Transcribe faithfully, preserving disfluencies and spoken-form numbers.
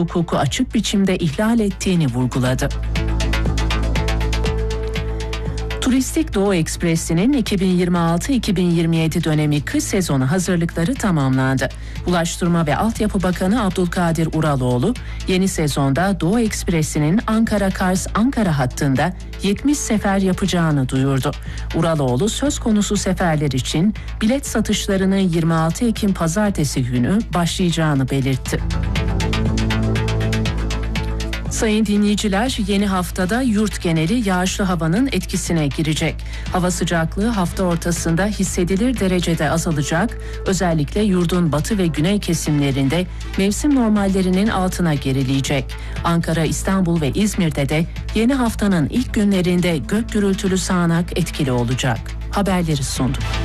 hukuku açık biçimde ihlal ettiğini vurguladı. Turistik Doğu Ekspresi'nin iki bin yirmi altı iki bin yirmi yedi dönemi kış sezonu hazırlıkları tamamlandı. Ulaştırma ve Altyapı Bakanı Abdülkadir Uraloğlu, yeni sezonda Doğu Ekspresi'nin Ankara-Kars-Ankara hattında yetmiş sefer yapacağını duyurdu. Uraloğlu, söz konusu seferler için bilet satışlarının yirmi altı Ekim Pazartesi günü başlayacağını belirtti. Sayın dinleyiciler, yeni haftada yurt geneli yağışlı havanın etkisine girecek. Hava sıcaklığı hafta ortasında hissedilir derecede azalacak. Özellikle yurdun batı ve güney kesimlerinde mevsim normallerinin altına gerileyecek. Ankara, İstanbul ve İzmir'de de yeni haftanın ilk günlerinde gök gürültülü sağanak etkili olacak. Haberleri sunduk.